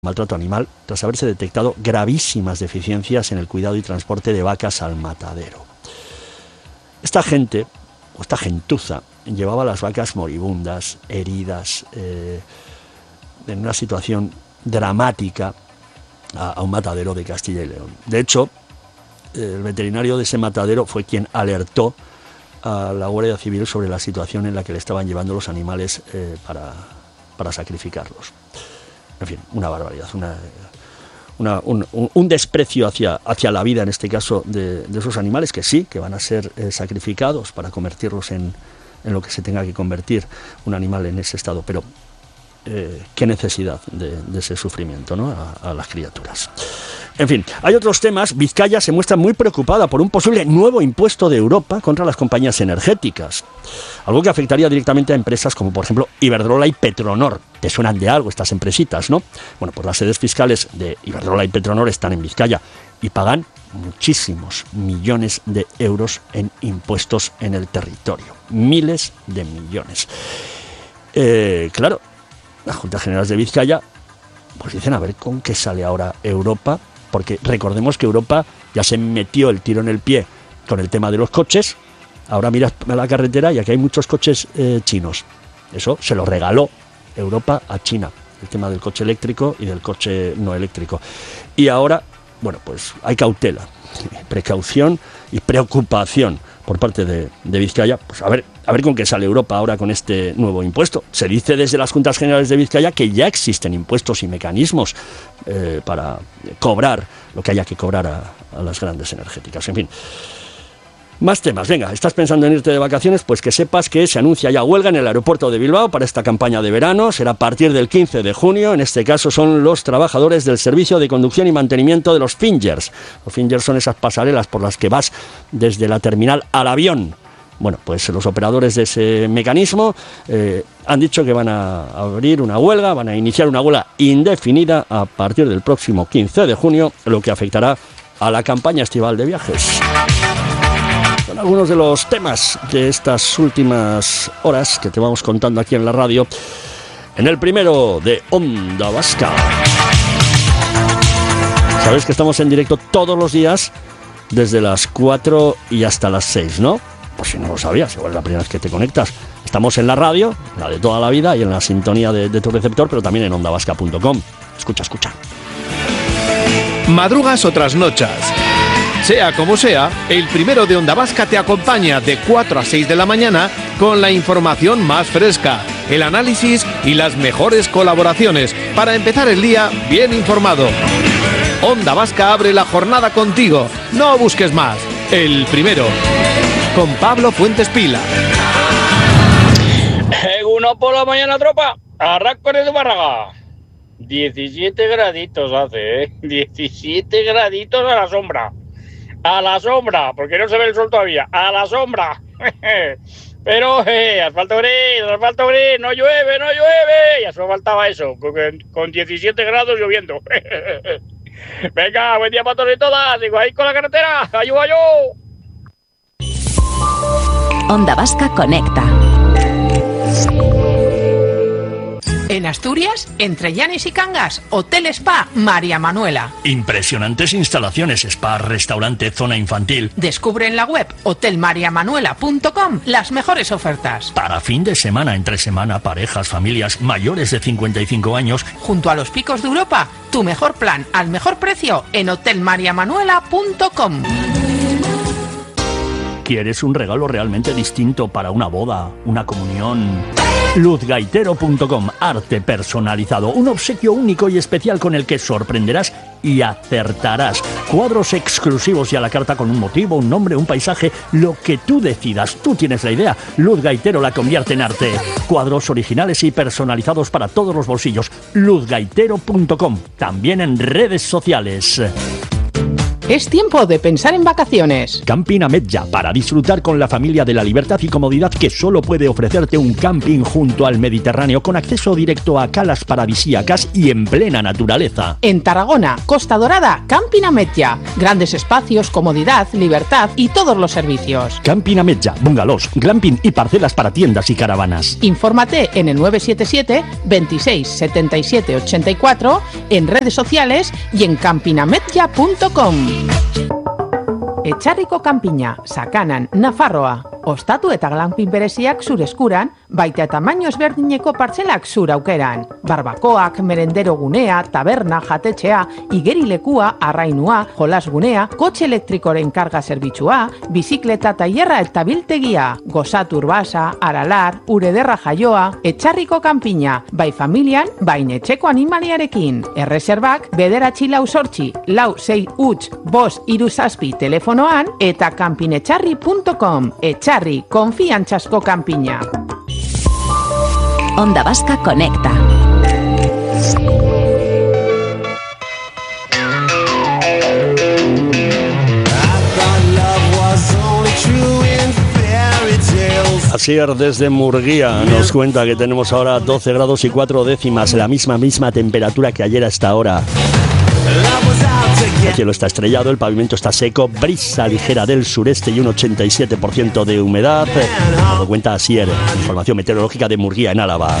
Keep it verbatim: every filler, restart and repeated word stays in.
maltrato animal tras haberse detectado gravísimas deficiencias en el cuidado y transporte de vacas al matadero. Esta gente, o esta gentuza, llevaba las vacas moribundas, heridas, eh, en una situación dramática a, a un matadero de Castilla y León. De hecho, el veterinario de ese matadero fue quien alertó a la Guardia Civil sobre la situación en la que le estaban llevando los animales eh, para, para sacrificarlos. En fin, una barbaridad, una, una, un, un desprecio hacia, hacia la vida, en este caso, de, de esos animales que sí, que van a ser eh, sacrificados para convertirlos en, en lo que se tenga que convertir un animal en ese estado, pero eh, qué necesidad de, de ese sufrimiento, ¿no?, a, a las criaturas. En fin, hay otros temas. Vizcaya se muestra muy preocupada por un posible nuevo impuesto de Europa contra las compañías energéticas, algo que afectaría directamente a empresas como, por ejemplo, Iberdrola y Petronor. ¿Te suenan de algo estas empresitas, no? Bueno, pues las sedes fiscales de Iberdrola y Petronor están en Vizcaya y pagan muchísimos millones de euros en impuestos en el territorio. Miles de millones. Eh, claro, las Juntas Generales de Vizcaya pues dicen a ver con qué sale ahora Europa, porque recordemos que Europa ya se metió el tiro en el pie con el tema de los coches. Ahora miras a la carretera y aquí hay muchos coches eh, chinos. Eso se lo regaló Europa a China, el tema del coche eléctrico y del coche no eléctrico. Y ahora, bueno, pues hay cautela, precaución y preocupación por parte de, de Vizcaya. Pues a ver, a ver con qué sale Europa ahora con este nuevo impuesto. Se dice desde las Juntas Generales de Vizcaya que ya existen impuestos y mecanismos eh, para cobrar lo que haya que cobrar a, a las grandes energéticas. En fin, más temas. Venga, ¿estás pensando en irte de vacaciones? Pues que sepas que se anuncia ya huelga en el aeropuerto de Bilbao para esta campaña de verano. Será a partir del quince de junio. En este caso son los trabajadores del servicio de conducción y mantenimiento de los Fingers. Los Fingers son esas pasarelas por las que vas desde la terminal al avión. Bueno, pues los operadores de ese mecanismo eh, han dicho que van a abrir una huelga, van a iniciar una huelga indefinida a partir del próximo quince de junio, lo que afectará a la campaña estival de viajes. Son algunos de los temas de estas últimas horas que te vamos contando aquí en la radio, en el primero de Onda Vasca. Sabes que estamos en directo todos los días desde las cuatro y hasta las seis, ¿no? Pues si no lo sabías, igual es la primera vez que te conectas. Estamos en la radio, la de toda la vida, y en la sintonía de, de tu receptor, pero también en onda vasca punto com. Escucha, escucha. Madrugas o trasnochas. Sea como sea, el primero de Onda Vasca te acompaña de cuatro a seis de la mañana con la información más fresca, el análisis y las mejores colaboraciones para empezar el día bien informado. Onda Vasca abre la jornada contigo. No busques más. El primero. Con Pablo Fuentes Pila. Uno por la mañana, tropa. Arranco de Zumárraga. diecisiete graditos hace, ¿eh? diecisiete graditos a la sombra. A la sombra, porque no se ve el sol todavía. A la sombra. Pero, eh, asfalto gris, asfalto gris, no llueve, no llueve. Ya solo faltaba eso, con, con diecisiete grados lloviendo. Venga, buen día para todos y todas. Sigo ahí con la carretera. ¡Ayú, ayú! Onda Vasca conecta. En Asturias, entre Llanes y Cangas, Hotel Spa María Manuela. Impresionantes instalaciones, spa, restaurante, zona infantil. Descubre en la web hotel maría manuela punto com las mejores ofertas. Para fin de semana, entre semana, parejas, familias mayores de cincuenta y cinco años. Junto a los picos de Europa, tu mejor plan al mejor precio en hotel maría manuela punto com. ¿Quieres un regalo realmente distinto para una boda, una comunión? luz gaitero punto com, arte personalizado, un obsequio único y especial con el que sorprenderás y acertarás. Cuadros exclusivos y a la carta con un motivo, un nombre, un paisaje, lo que tú decidas. Tú tienes la idea, Luz Gaitero la convierte en arte. Cuadros originales y personalizados para todos los bolsillos. luz gaitero punto com, también en redes sociales. Es tiempo de pensar en vacaciones. Camping Ametlla, para disfrutar con la familia de la libertad y comodidad que solo puede ofrecerte un camping junto al Mediterráneo, con acceso directo a calas paradisíacas y en plena naturaleza. En Tarragona, Costa Dorada, Camping Ametlla. Grandes espacios, comodidad, libertad y todos los servicios. Camping Ametlla, bungalows, glamping y parcelas para tiendas y caravanas. Infórmate en el nueve siete siete, veintiséis, setenta y siete, ochenta y cuatro, en redes sociales y en camping ametlla punto com. Etxarriko kanpina, Sakanan, Nafarroa. Ostatu eta glampin bereziak zure eskuran, baita tamaino ezberdineko partzelak zure aukeran. Barbakoak, merendero gunea, taberna, jatetxea, igerilekua, arrainua, jolasgunea, kotxe elektrikoren karga zerbitzua, bizikleta tailerra eta biltegia, gozatu urbasa, aralar, urederra jaioa, Etxarriko kanpina, bai familian, bai etxeko animaliarekin. Erreserbak, bederatzi lau sortzi, lau sei huts, bost hiru zazpi telefonoan eta campinetxarri punto com. Etxarri, konfiantzazko kanpina. Onda Vasca Conecta. Asier desde Murguía nos cuenta que tenemos ahora doce grados y cuatro décimas, la misma misma temperatura que ayer a esta hora. El cielo está estrellado, el pavimento está seco, brisa ligera del sureste y un ochenta y siete por ciento de humedad. Nos lo cuenta Asier, información meteorológica de Murguía en Álava.